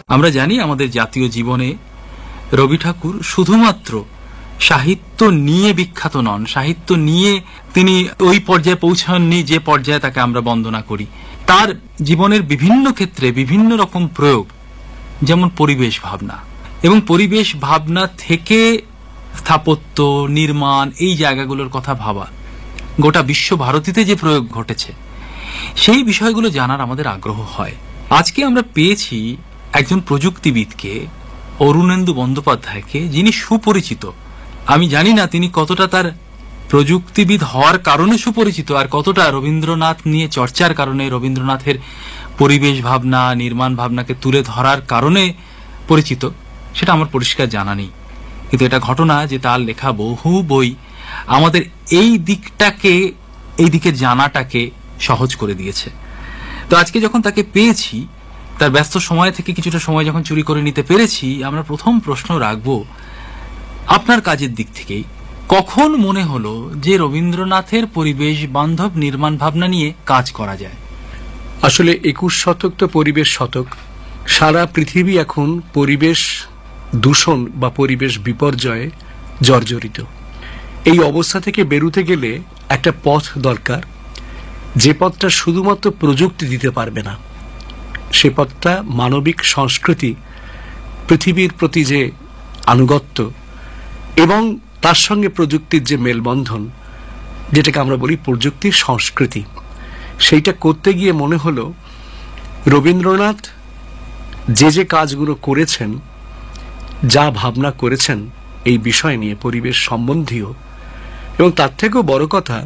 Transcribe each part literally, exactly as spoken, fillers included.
আমরা জানি আমাদের জাতীয় জীবনে রবি ঠাকুর শুধুমাত্র সাহিত্য নিয়ে বিখ্যাত নন, সাহিত্য নিয়ে তিনি ওই পর্যায়ে পৌঁছাননি যে পর্যায়ে তাকে আমরা বন্দনা করি। তার জীবনের বিভিন্ন ক্ষেত্রে বিভিন্ন রকম প্রয়োগ, যেমন পরিবেশ ভাবনা, এবং পরিবেশ ভাবনা থেকে স্থাপত্য নির্মাণ এই জায়গাগুলোর কথা ভাবা, গোটা বিশ্বভারতীতে যে প্রয়োগ ঘটেছে সেই বিষয়গুলো জানার আমাদের আগ্রহ হয়। আজকে আমরা পেয়েছি একজন প্রযুক্তিবিদকে, অরুণেন্দু বন্দ্যোপাধ্যায়কে, যিনি সুপরিচিত। আমি জানি না তিনি কতটা তার প্রযুক্তিবিদ হওয়ার কারণে সুপরিচিত আর কতটা রবীন্দ্রনাথ নিয়ে চর্চার কারণে, রবীন্দ্রনাথের পরিবেশ ভাবনা নির্মাণ ভাবনাকে তুলে ধরার কারণে পরিচিত, সেটা আমার পরিষ্কার জানা নেই। কিন্তু এটা ঘটনা যে তার লেখা বহু বই আমাদের এই দিকটাকে, এই দিকের জানাটাকে সহজ করে দিয়েছে। তো আজকে যখন তাকে পেয়েছি, তার ব্যস্ত সময় থেকে কিছুটা সময় যখন চুরি করে নিতে পেরেছি, আমরা প্রথম প্রশ্ন রাখব আপনার কাজের দিক থেকেই, কখন মনে হলো যে রবীন্দ্রনাথের পরিবেশ বান্ধব নির্মাণ ভাবনা নিয়ে কাজ করা যায়? আসলে একুশ শতক তো পরিবেশ শতক। সারা পৃথিবী এখন পরিবেশ দূষণ বা পরিবেশ বিপর্যয়ে জর্জরিত। এই অবস্থা থেকে বেরুতে গেলে একটা পথ দরকার, যে পথটা শুধুমাত্র প্রযুক্তি দিতে পারবে না। সে পথটা মানবিক সংস্কৃতি, পৃথিবীর প্রতি যে আনুগত্য এবং তার সঙ্গে প্রযুক্তির যে মেলবন্ধন, যেটাকে আমরা বলি প্রযুক্তির সংস্কৃতি, সেইটা করতে গিয়ে মনে হলো রবীন্দ্রনাথ যে যে কাজগুলো করেছেন, যা ভাবনা করেছেন এই বিষয় নিয়ে পরিবেশ সম্বন্ধীয়, এবং তার থেকেও বড় কথা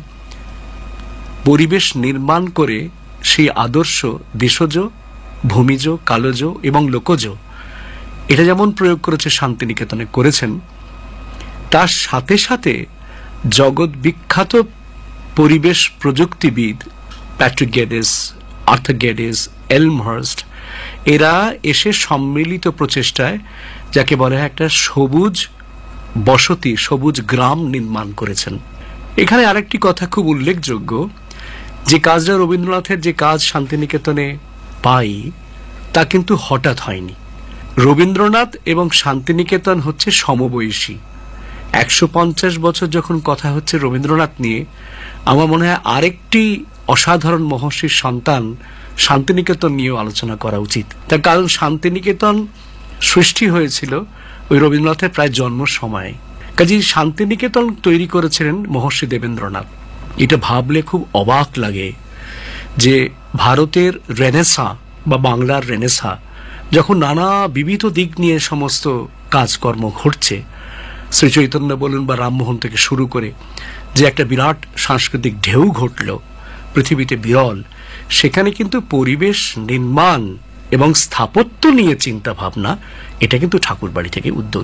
পরিবেশ নির্মাণ করে সেই আদর্শ দেশজ, ভূমিজ, কালজ এবং লোকজ, এটা যেমন প্রয়োগ করেছে শান্তিনিকেতনে করেছেন, তার সাথে সাথে জগৎ বিখ্যাত পরিবেশ প্রযুক্তিবিদ প্যাট্রিক গেডেস, আর্থার গেডেস, এলমহার্স্ট, এরা এসে সম্মিলিত প্রচেষ্টায় যাকে বলা হয় একটা সবুজ বসতি, সবুজ গ্রাম নির্মাণ করেছেন। এখানে আরেকটি কথা খুব উল্লেখযোগ্য, যে কাজটা রবীন্দ্রনাথের যে কাজ শান্তিনিকেতনে পাই তা কিন্তু হঠাৎ হয়নি। রবীন্দ্রনাথ এবং শান্তিনিকেতন হচ্ছে সমবয়সী। একশো পঞ্চাশ বছর যখন কথা হচ্ছে রবীন্দ্রনাথ নিয়ে, আমার মনে হয় আরেকটি অসাধারণ মহর্ষির সন্তান শান্তিনিকেতন নিয়েও আলোচনা করা উচিত। তার কারণ শান্তিনিকেতন সৃষ্টি হয়েছিল ওই রবীন্দ্রনাথের প্রায় জন্ম সময়ে। কাজেই শান্তিনিকেতন তৈরি করেছিলেন মহর্ষি দেবেন্দ্রনাথ। এটা ভাবলে খুব অবাক লাগে যে ভারতের রেনেসা বা বাংলার রেনেসা যখন নানা বিবিধ দিক নিয়ে সমস্ত কাজকর্ম ঘটছে, শ্রী চৈতন্য বলুন বা রামমোহন থেকে শুরু করে যে একটা বিরাট সাংস্কৃতিক ঢেউ ঘটল পৃথিবীতে বিরল, সেখানে কিন্তু পরিবেশ নির্মাণ এবং স্থাপত্য নিয়ে চিন্তা ভাবনা, এটা কিন্তু ঠাকুরবাড়ি থেকে উদ্যোগ